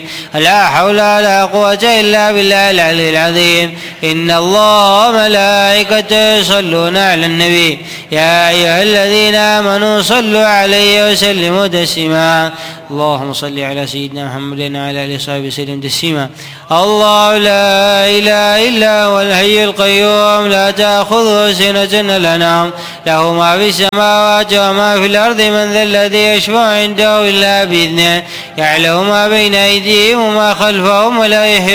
لا حول ولا قوة إلا بالله العلي العظيم. إن الله وملائكته يصلون على النبي يا أيها الذين آمنوا صلوا عليه وسلموا تسليما. اللهم صل على سيدنا محمد وعلى آله وصحبه وسلم تسليما. الله لا إله إلا هو الحي القيوم لا تأخذه سنة ولا نوم له ما في السماوات وما في الأرض من ذا الذي يشفع عنده إلا بإذنه يعلم ما بين أيديهم وما خلفهم ولا يحيطون